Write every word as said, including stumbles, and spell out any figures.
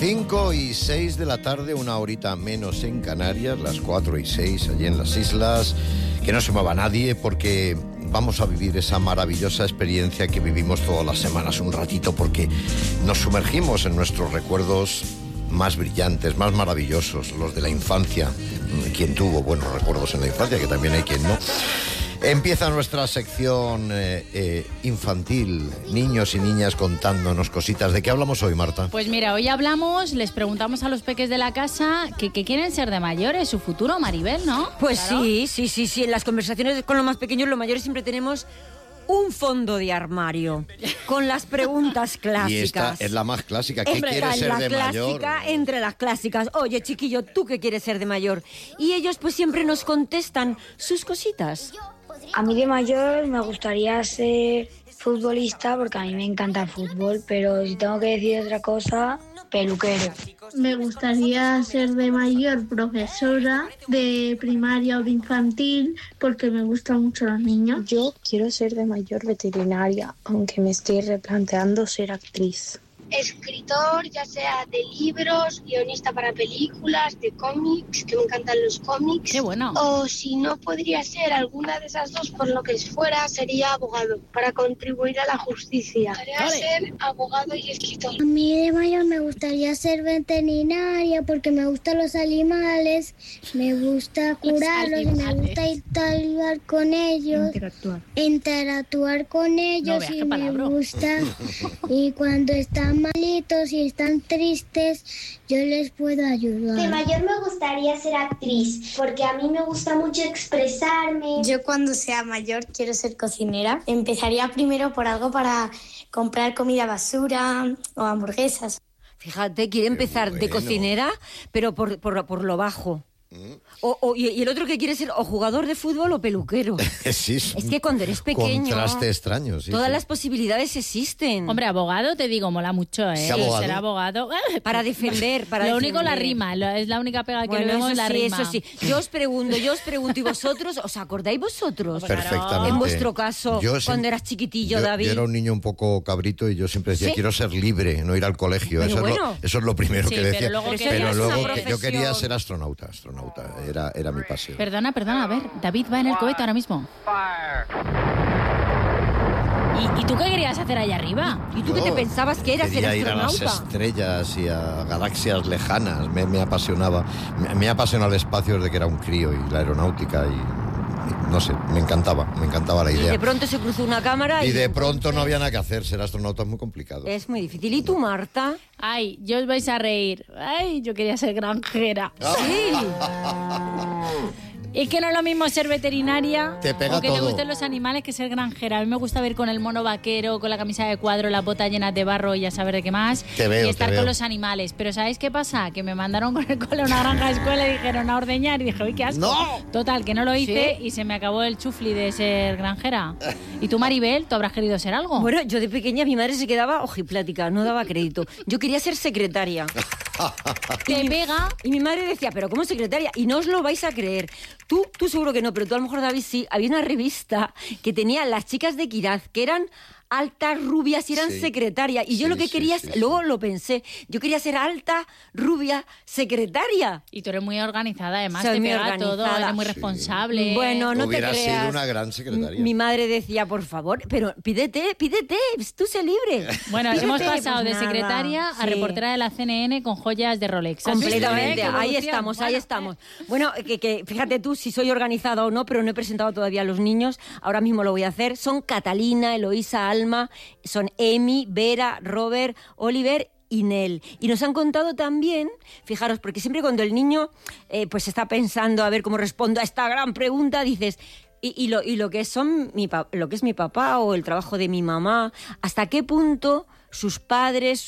cinco y seis de la tarde, una horita menos en Canarias, las cuatro y seis allí en las islas. Que no se mueva nadie porque vamos a vivir esa maravillosa experiencia que vivimos todas las semanas un ratito, porque nos sumergimos en nuestros recuerdos más brillantes, más maravillosos, los de la infancia. Quien tuvo buenos recuerdos en la infancia, que también hay quien no. Empieza nuestra sección eh, eh, infantil, niños y niñas contándonos cositas. ¿De qué hablamos hoy, Marta? Pues mira, hoy hablamos, les preguntamos a los peques de la casa que, que quieren ser de mayores, su futuro, Maribel, ¿no? Pues claro. sí, sí, sí, sí. En las conversaciones con los más pequeños, los mayores, siempre tenemos un fondo de armario con las preguntas clásicas. Y esta es la más clásica. ¿Qué Entre quieres ser la de clásica, mayor? Entre las clásicas. Oye, chiquillo, ¿tú qué quieres ser de mayor? Y ellos pues siempre nos contestan sus cositas. A mí de mayor me gustaría ser futbolista porque a mí me encanta el fútbol, pero si tengo que decir otra cosa, peluquero. Me gustaría ser de mayor profesora de primaria o de infantil porque me gustan mucho los niños. Yo quiero ser de mayor veterinaria, aunque me estoy replanteando ser actriz. Escritor, ya sea de libros, guionista para películas, de cómics, que me encantan los cómics. ¡Qué bueno! O si no podría ser alguna de esas dos, por lo que fuera, sería abogado, para contribuir a la justicia. Me gustaría Vale. ser abogado y escritor. A mí de mayor me gustaría ser veterinaria porque me gustan los animales, me gusta curarlos y me animales. gusta interactuar con ellos. Interactuar. Interactuar con ellos veas y qué me palabra. gusta. Y cuando están malitos y están tristes, yo les puedo ayudar. De mayor me gustaría ser actriz, porque a mí me gusta mucho expresarme. Yo cuando sea mayor quiero ser cocinera. Empezaría primero por algo para comprar comida basura o hamburguesas. Fíjate, quiere empezar Qué de bueno. cocinera, pero por, por, por lo bajo. O, o- y y el otro que quiere ser o jugador de fútbol o peluquero. Sí, Es que cuando eres pequeño, contraste extraño, sí, todas sí. las posibilidades existen. Hombre, abogado, te digo, mola mucho, ¿eh? Sí, abogado. Ser abogado. Para defender, para Lo único, la defender. rima, lo- es la única pega que le Bueno, vemos, eso la sí, rima. eso sí. Yo os pregunto, yo os pregunto, ¿y vosotros? ¿Os acordáis vosotros? Perfectamente. En vuestro caso, Yo siem- cuando eras chiquitillo, yo, David. Yo era un niño un poco cabrito y yo siempre decía, ¿Sí? quiero ser libre, no ir al colegio. Pero Eso, es bueno. lo, eso es lo primero Sí, que pero decía. luego Pero querías Pero es luego una que yo quería profesión. ser astronauta, astronauta. Era, era mi pasión. Perdona, perdona, a ver, David va en el cohete ahora mismo. ¿Y, ¿Y tú qué querías hacer allá arriba? ¿Y tú qué Yo te pensabas que eras, ser quería ir a las astronauta? estrellas y a galaxias lejanas. Me, me apasionaba. Me, me apasionaba el espacio desde que era un crío y la aeronáutica y, y no sé, me encantaba, me encantaba la Y idea. de pronto se cruzó una cámara y... Y de pronto no había nada que hacer, ser astronauta es muy complicado. Es muy difícil. ¿Y tú, Marta? Ay, yo os vais a reír. Ay, yo quería ser granjera. Sí. Es que no es lo mismo ser veterinaria Te pega o que te todo. gusten los animales que ser granjera. A mí me gusta ir con el mono vaquero, con la camisa de cuadro, las botas llenas de barro y ya saber de qué más. Te veo, y estar te veo. con los animales. Pero ¿sabéis qué pasa? Que me mandaron con el cole a una granja de escuela y dijeron a ordeñar y dije, uy, qué asco. ¡No! Total, que no lo hice ¿Sí? y se me acabó el chufli de ser granjera. ¿Y tú, Maribel, tú habrás querido ser algo? Bueno, yo de pequeña mi madre se quedaba ojiplática, no daba crédito. Yo quería ser secretaria. Te pega. Y mi madre decía, ¿pero cómo secretaria? Y no os lo vais a creer. Tú, tú seguro que no, pero tú a lo mejor, David, sí. Había una revista que tenía las chicas de Equidad, que eran altas, rubias y eran Sí. secretarias. Y yo Sí, lo que sí, quería, sí, sí. luego lo pensé, yo quería ser alta, rubia, secretaria. Y tú eres muy organizada, además, Soy te muy pega todo, organizada. eres muy Sí. responsable. Bueno, no Hubiera te creas. sido una gran secretaria. Mi madre decía, por favor, pero pídete, pídete, tú sé libre. Bueno, Pídete, hemos pasado pues de nada, secretaria a sí. reportera de la C N N con joyas de Rolex. ¿Has visto, Completamente, eh? Qué ahí evolución. estamos, ahí Bueno, estamos. Bueno, que, que fíjate tú si soy organizada o no, pero no he presentado todavía a los niños, ahora mismo lo voy a hacer. Son Catalina, Eloísa, Alma, son Emi, Vera, Robert, Oliver y Nel. Y nos han contado también, fijaros, porque siempre cuando el niño eh, pues está pensando a ver cómo respondo a esta gran pregunta, dices... Y, y, lo, y lo que son mi pa- lo que es mi papá o el trabajo de mi mamá, hasta qué punto sus padres,